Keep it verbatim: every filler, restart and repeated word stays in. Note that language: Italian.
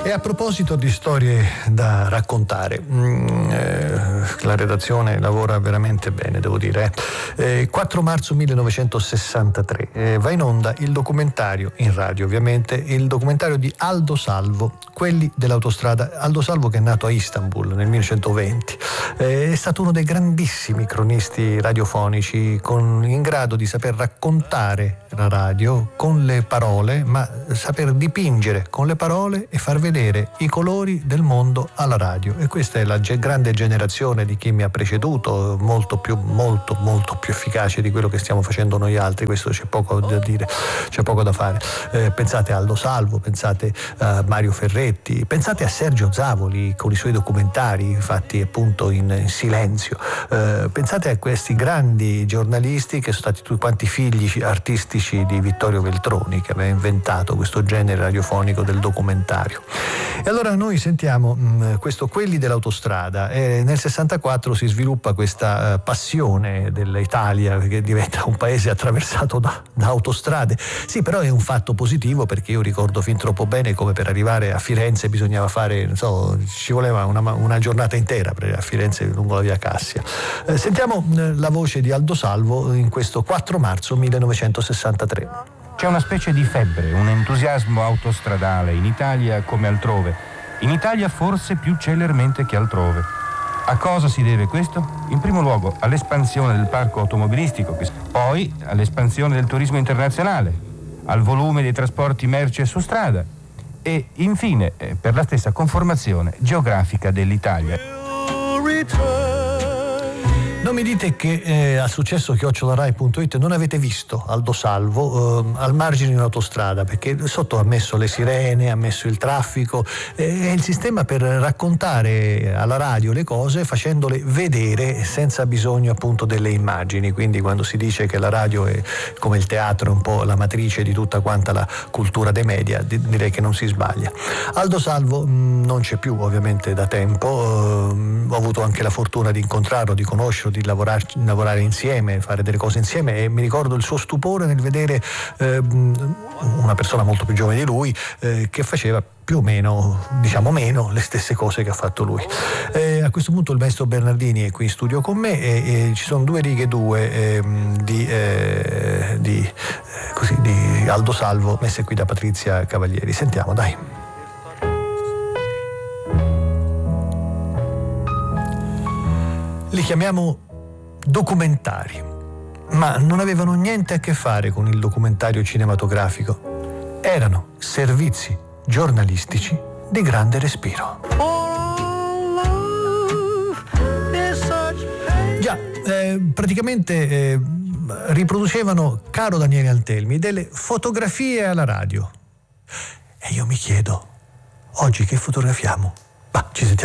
E a proposito di storie da raccontare, mh, eh, la redazione lavora veramente bene, devo dire. Eh, quattro marzo millenovecentosessantatré eh, va in onda il documentario, in radio ovviamente, il documentario di Aldo Salvo, Quelli dell'autostrada. Aldo Salvo, che è nato a Istanbul nel millenovecentoventi, eh, è stato uno dei grandissimi cronisti radiofonici, con, in grado di saper raccontare la radio con le parole, ma saper dipingere con le parole e far vedere i colori del mondo alla radio. E questa è la ge- grande generazione di chi mi ha preceduto, molto più molto molto più efficace di quello che stiamo facendo noi altri. Questo c'è poco da dire, c'è poco da fare. Eh, pensate a Aldo Salvo, pensate a Mario Ferretti, pensate a Sergio Zavoli con i suoi documentari fatti appunto in, in silenzio. Eh, pensate a questi grandi giornalisti che sono stati tutti quanti figli artistici di Vittorio Veltroni, che aveva inventato questo genere radiofonico del documentario. E allora noi sentiamo mh, questo Quelli dell'autostrada. E nel sessantaquattro si sviluppa questa uh, passione dell'Italia, che diventa un paese attraversato da, da autostrade. Sì, però è un fatto positivo, perché io ricordo fin troppo bene come per arrivare a Firenze bisognava fare, non so, ci voleva una, una giornata intera per arrivare a Firenze lungo la via Cassia. Eh, sentiamo uh, la voce di Aldo Salvo in questo quattro marzo millenovecentosessantatré. C'è una specie di febbre, un entusiasmo autostradale in Italia come altrove. In Italia forse più celermente che altrove. A cosa si deve questo? In primo luogo all'espansione del parco automobilistico, poi all'espansione del turismo internazionale, al volume dei trasporti merci su strada e infine eh, per la stessa conformazione geografica dell'Italia. Non mi dite che eh, a successo chiocciola rai punto it non avete visto Aldo Salvo eh, al margine di un'autostrada, perché sotto ha messo le sirene, ha messo il traffico, eh, è il sistema per raccontare alla radio le cose facendole vedere senza bisogno appunto delle immagini. Quindi quando si dice che la radio è come il teatro, un po' la matrice di tutta quanta la cultura dei media, direi che non si sbaglia. Aldo Salvo mh, non c'è più ovviamente da tempo, eh, ho avuto anche la fortuna di incontrarlo, di conoscerlo, di lavorare, lavorare insieme, fare delle cose insieme, e mi ricordo il suo stupore nel vedere eh, una persona molto più giovane di lui eh, che faceva più o meno, diciamo meno, le stesse cose che ha fatto lui. Eh, a questo punto il maestro Bernardini è qui in studio con me e, e ci sono due righe due eh, di, eh, di, eh, così, di Aldo Salvo messe qui da Patrizia Cavalieri. Sentiamo, dai. Li chiamiamo documentari, ma non avevano niente a che fare con il documentario cinematografico. Erano servizi giornalistici di grande respiro. Già, eh, praticamente eh, riproducevano, caro Daniele Antelmi, delle fotografie alla radio. E io mi chiedo, oggi che fotografiamo? Ma ci sentiamo.